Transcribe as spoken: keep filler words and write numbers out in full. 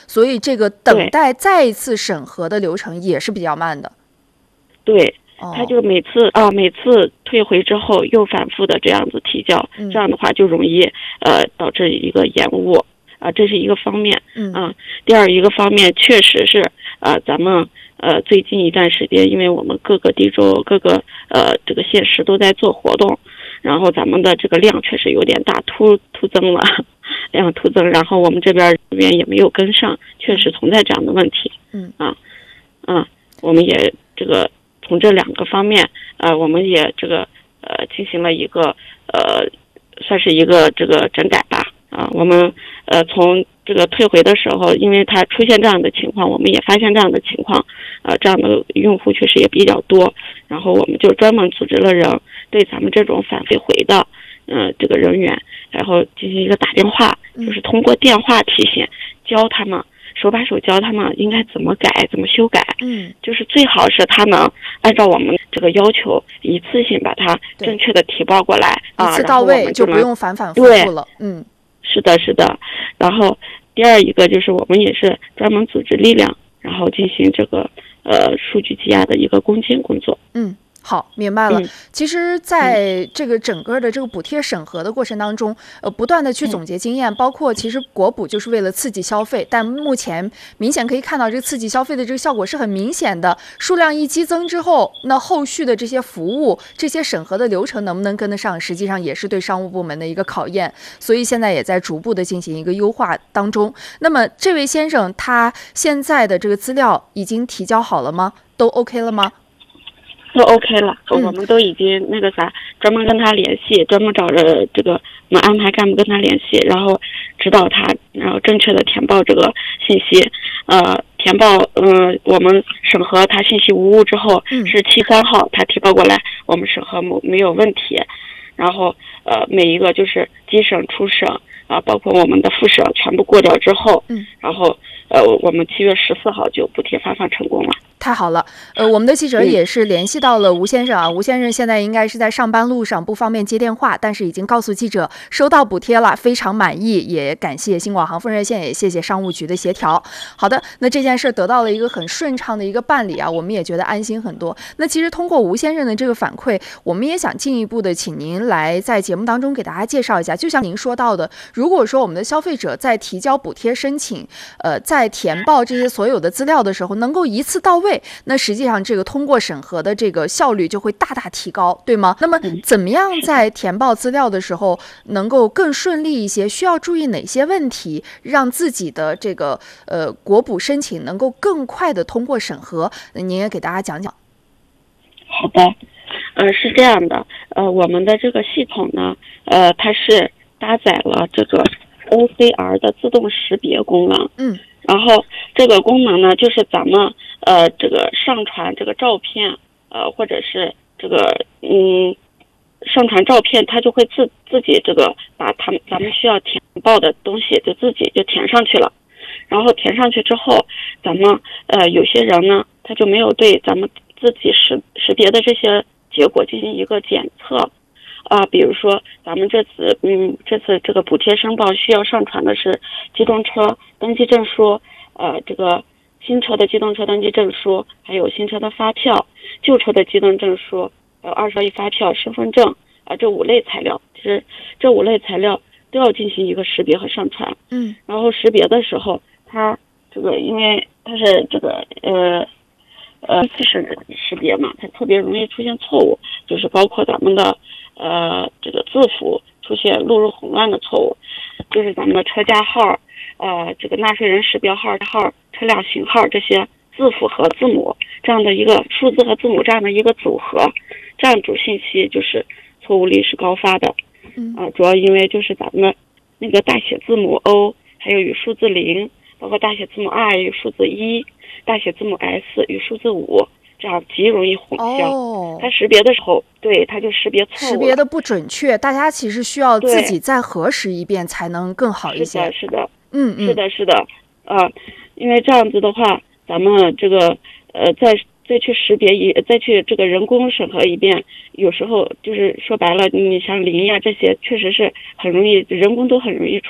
所以这个等待再一次审核的流程也是比较慢的。 对，他就每次啊，每次退回之后又反复的这样子提交， 嗯、 这样的话就容易呃导致一个延误啊，这是一个方面。 嗯啊，第二一个方面确实是呃咱们呃最近一段时间，因为我们各个地州各个呃这个县市都在做活动，然后咱们的这个量确实有点大，突突增了，量突增，然后我们这边这边也没有跟上，确实存在这样的问题。 嗯啊啊，我们也这个。从这两个方面，呃，我们也这个呃进行了一个呃，算是一个这个整改吧。啊，我们呃从这个退回的时候，因为它出现这样的情况，我们也发现这样的情况，呃，这样的用户确实也比较多。然后我们就专门组织了人，对咱们这种反退回的，呃，这个人员，然后进行一个打电话，就是通过电话提醒，教他们。手把手教他们应该怎么改怎么修改， 嗯， 就是最好是他能按照我们这个要求一次性把它正确的提报过来啊， 一次到位就不用反反复复了。嗯， 是的是的。然后第二一个就是我们也是专门组织力量，然后进行这个呃数据积压的一个攻坚工作。 嗯，好，明白了。嗯、其实在这个整个的这个补贴审核的过程当中，呃，不断的去总结经验，嗯、包括其实国补就是为了刺激消费，但目前明显可以看到这个刺激消费的这个效果是很明显的。数量一激增之后，那后续的这些服务、这些审核的流程能不能跟得上，实际上也是对商务部门的一个考验。所以现在也在逐步的进行一个优化当中。那么这位先生他现在的这个资料已经提交好了吗？都 OK 了吗？ 都 OK 了，我们都已经那个啥，专门跟他联系，专门找着这个我们安排干部跟他联系，然后指导他，然后正确的填报这个信息。呃，填报，嗯、呃，我们审核他信息无误之后，是七三号他提报过来，我们审核没没有问题。然后呃，每一个就是基省、初省啊，包括我们的副省全部过掉之后， 嗯， 然后呃，我们七月十四号就补贴发放成功了。 太好了，呃，我们的记者也是联系到了吴先生啊，嗯、吴先生现在应该是在上班路上，不方便接电话，但是已经告诉记者收到补贴了，非常满意，也感谢新广航丰热线，也谢谢商务局的协调。好的，那这件事得到了一个很顺畅的一个办理啊，我们也觉得安心很多。那其实通过吴先生的这个反馈，我们也想进一步的请您来在节目当中给大家介绍一下，就像您说到的，如果说我们的消费者在提交补贴申请，呃，在填报这些所有的资料的时候，能够一次到位，那实际上这个通过审核的这个效率就会大大提高，对吗？那么怎么样在填报资料的时候能够更顺利一些？需要注意哪些问题，让自己的这个呃国补申请能够更快的通过审核？您也给大家讲讲。 好的，呃，是这样的，呃，我们的这个系统呢，呃，它是搭载了这个 O C R 的自动识别功能， 嗯。 然后这个功能呢，就是咱们呃这个上传这个照片，呃或者是这个嗯上传照片，它就会自自己这个把他们咱们需要填报的东西就自己就填上去了。然后填上去之后，咱们呃有些人呢，他就没有对咱们自己识识别的这些结果进行一个检测。啊、呃，比如说咱们这次，嗯，这次这个补贴申报需要上传的是机动车登记证书，呃，这个新车的机动车登记证书，还有新车的发票，旧车的机动证书，还有二手一发票、身份证啊、呃，这五类材料，其实这五类材料都要进行一个识别和上传。 嗯， 然后识别的时候，它这个因为它是这个呃。呃，次识识别嘛，它特别容易出现错误，就是包括咱们的呃这个字符出现录入混乱的错误，就是咱们的车架号、呃这个纳税人识别号、号、车辆型号这些字符和字母这样的一个数字和字母这样的一个组合，这样主信息就是错误率是高发的。 嗯， 啊、呃，主要因为就是咱们的那个大写字母 O 还有与数字零，包括大写字母 R 与数字一。大写字母 S 与数字五，这样极容易混淆。 哦， 它识别的时候，对，它就识别错误， 识别的不准确，大家其实需要自己再核实一遍才能更好一些。 是的，是的， 嗯嗯， 是的，是的，啊、呃，因为这样子的话，咱们这个呃，再再去识别一，再去这个人工审核一遍，有时候就是说白了，你像零呀这些，确实是很容易，人工都很容易出